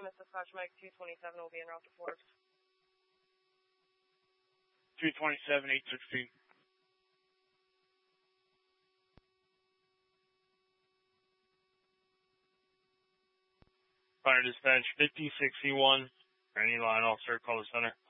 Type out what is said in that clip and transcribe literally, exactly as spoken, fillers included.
E M S dispatch Mike two twenty-seven will be en route to Fort. two twenty-seven, eight sixteen. Fire dispatch fifty sixty-one. Any line officer, call the center.